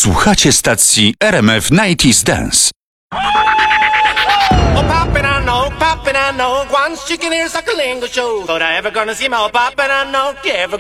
Słuchacie stacji RMF 90s Dance. Oh, poppin' I know, once chicken ears like a lingo show. But I ever gonna see my poppin' I know, yeah, ever